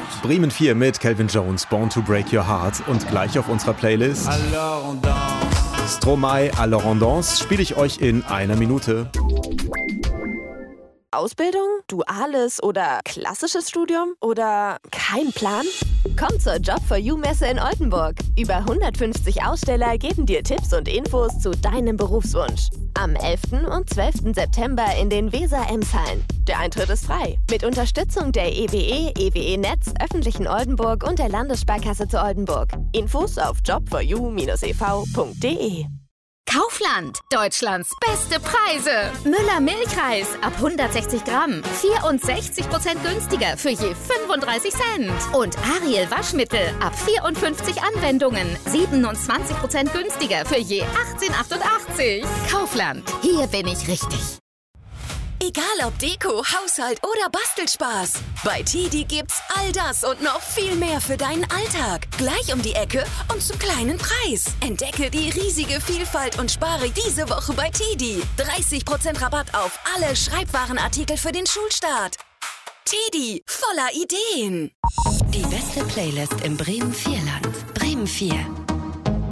Bremen 4 mit Calvin Jones, Born to Break Your Heart. Und gleich auf unserer Playlist Stromae, Alors on danse, spiele ich euch in einer Minute. Ausbildung, Duales oder klassisches Studium oder kein Plan? Komm zur Job4You-Messe in Oldenburg. Über 150 Aussteller geben dir Tipps und Infos zu deinem Berufswunsch. Am 11. und 12. September in den Weser-Ems-Hallen. Der Eintritt ist frei. Mit Unterstützung der EWE, EWE Netz, öffentlichen Oldenburg und der Landessparkasse zu Oldenburg. Infos auf job4you-ev.de. Kaufland, Deutschlands beste Preise. Müller Milchreis ab 160 Gramm, 64% günstiger für je 35 Cent. Und Ariel Waschmittel ab 54 Anwendungen, 27% günstiger für je 18,88. Kaufland, hier bin ich richtig. Egal ob Deko, Haushalt oder Bastelspaß. Bei TiDi gibt's all das und noch viel mehr für deinen Alltag. Gleich um die Ecke und zum kleinen Preis. Entdecke die riesige Vielfalt und spare diese Woche bei TiDi. 30% Rabatt auf alle Schreibwarenartikel für den Schulstart. TiDi, voller Ideen. Die beste Playlist im Bremen 4 Land. Bremen 4.